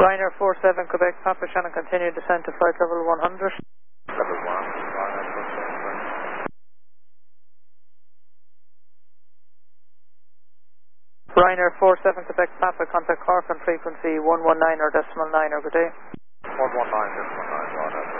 Ryanair 47 Quebec, Papa Shannon, continue descent to flight level 100. Level 1, Ryanair 47 Quebec, Papa, contact Cork on frequency 119 or decimal 9, or good day. 119, decimal 9, Ryanair